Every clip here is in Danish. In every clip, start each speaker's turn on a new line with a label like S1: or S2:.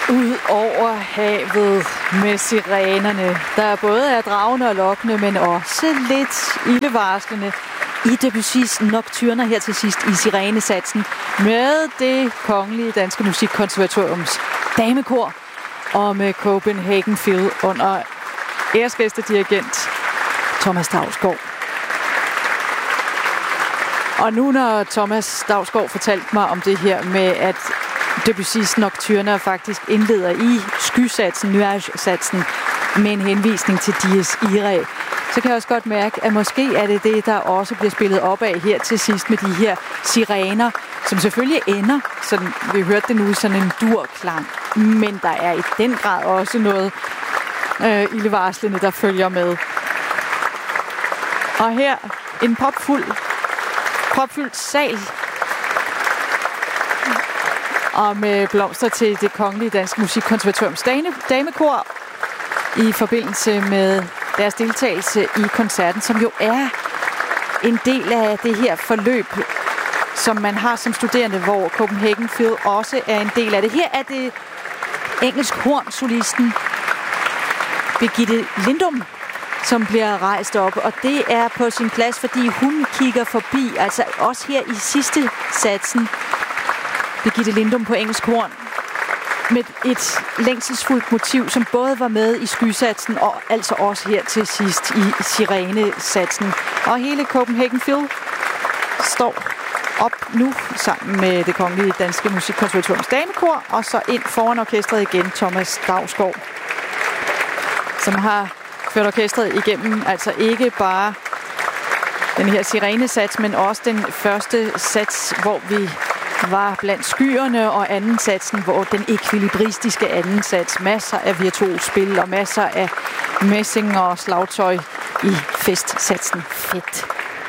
S1: Ud over havet med sirenerne, der både er dragende og lokkende, men også lidt ildevarslende i Debussys Nocturner her til sidst i sirenesatsen med Det Kongelige Danske Musikkonservatoriums damekor og med Copenhagen Phil under æresgæstedirigent Thomas Dausgaard. Og nu når Thomas Dausgaard fortalte mig om det her med, at Debussys Nocturner faktisk indleder i skysatsen, nuage-satsen, med en henvisning til Dies Irae, så kan jeg også godt mærke, at måske er det det, der også bliver spillet op af her til sidst med de her sirener, som selvfølgelig ender, sådan, vi hørte det nu, sådan en durklang, men der er i den grad også noget ildevarslende, der følger med. Og her en propfyldt sal, og med blomster til Det Kongelige Danske Musikkonservatoriums damekor i forbindelse med deres deltagelse i koncerten, som jo er en del af det her forløb, som man har som studerende, hvor Copenhagen Phil også er en del af det. Her er det engelsk hornsolisten Birgitte Lindum, som bliver rejst op, og det er på sin plads, fordi hun kigger forbi, altså også her i sidste satsen, Birgitte Lindum på engelsk horn, med et længselsfuldt motiv, som både var med i skysatsen og altså også her til sidst i sirenesatsen. Og hele Copenhagen Phil står op nu sammen med Det Kongelige Danske Musikkonservatoriums damekor, og så ind foran orkestret igen Thomas Dausgaard, som har ført orkestret igennem, altså ikke bare den her sirenesats, men også den første sats, hvor vi var blandt skyerne, og anden satsen, hvor den ekvilibristiske anden sats, masser af virtuos spil og masser af messing og slagtøj i festsatsen. Fedt.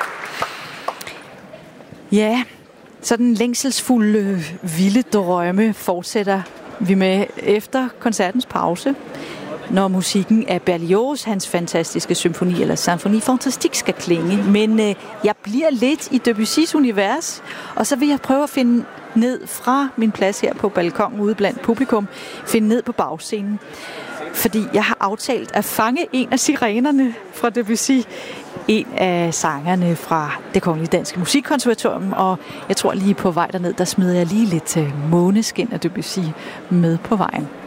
S1: Ja, sådan længselsfulde, vilde drømme fortsætter vi med efter koncertens pause, når musikken af Berlioz, hans fantastiske symfoni eller Symphonie Fantastique, skal klinge. Men jeg bliver lidt i Debussys univers, og så vil jeg prøve at finde ned fra min plads her på balkonen ude blandt publikum, finde ned på bagscenen. Fordi jeg har aftalt at fange en af sirenerne fra Debussy, en af sangerne fra Det Kongelige Danske Musikkonservatorium, og jeg tror lige på vej derned, der smider jeg lige lidt Måneskin af Debussy med på vejen.